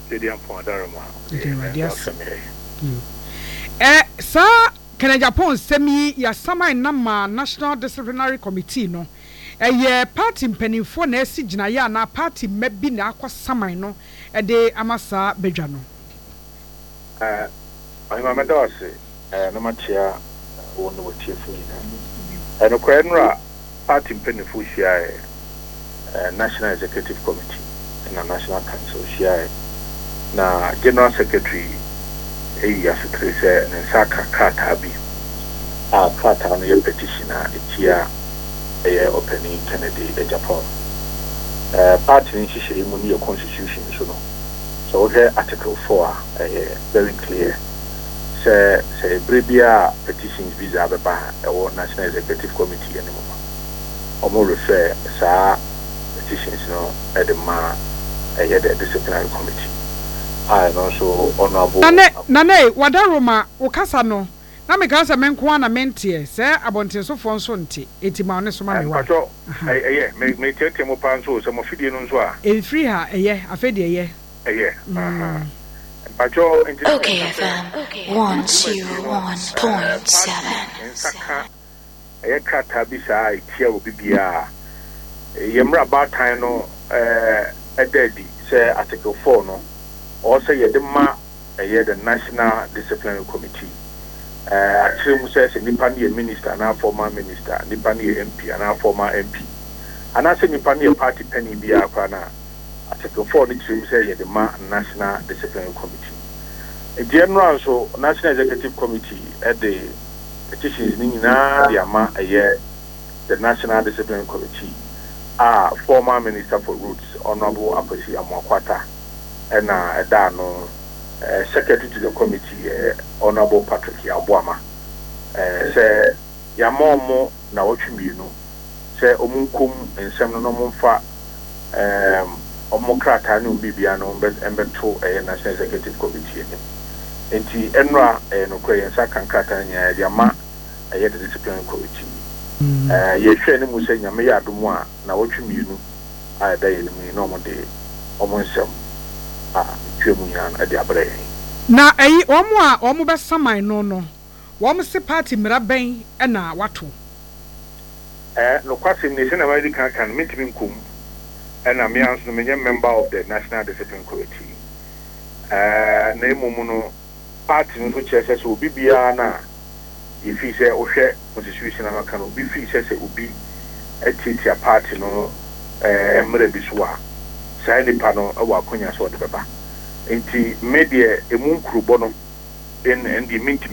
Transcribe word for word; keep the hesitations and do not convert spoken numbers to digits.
Jedian Pondarama. Eh, sir, can I Japan semi ya sama nama National Disciplinary Committee no? Eh, ye party mpenifo na esi gyina ya na party mebi na akwa sama no. Eh, de amasa bedwa no. Eh, I'm a dose. Eh, no matia wonu wotiefu ina. Eh, no kwenra party mpenifo shia eh National Executive Committee na National Council shia na General Secretary eyi asitri se nsaka kata bi a kata no ye petition a etia eye opening Kennedy e Japan eh party ni hihye mu ni constitution so no so we article four eh very clear say say brebia petitions visa beba e wo National Executive Committee ene mo omo refer sa petitions no e de ma e ye the disciplinary committee I also honorable Nane nane wadaroma ukasa no na me kasa menko na mentie se abonte so fo nso nte etima one so ma me wa pato eh me me tete mo pan so se mo fidie no nso a e free ha eh afedi eh eh aha pato okay F M one oh one point seven saka eh kata bi sa itia obi bia yemra ba tan no eh ededi se article four no also yedema eh the National Disciplinary Committee uh actually say say nipa ne minister na former minister nipa ne M P na former M P ana say nipa ne party penny bia kwa na article four ni trim say yedema National Disciplinary Committee e general so National Executive Committee at the petitions ni na the ama eh the National Disciplinary Committee ah former minister for roads Honorable Akwesi Amoakwata and uh Edano uh, secretary to the committee uh, Honorable Patrick Yabuama uh, say yamomo na wotwiminu say omunkum ensem no momfa um omokrata ne bibia no embeto uh, National Executive Committee ni enti enra uh, no kwe yensa kankata nya yama uh, the disciplinary committee mm. uh, ye hwe ne mu say nyame ya adomu a na wotwiminu a da ye ni no mo de omonsem ah twemu yan ade abre na eyi omo a omo be saman no no wo mo se party miraben e na wato eh no kwase ni se na wadi kan kan mitimi nkum e na me anso me member of the National Discipline Committee eh na emu no party no chese so obi bia na ifi se ohwe constitution na kan obi fi se se obi etitia party no eh mre biswa sai ni pano awa konya so de baba enti media emu nkrubo no en en di minti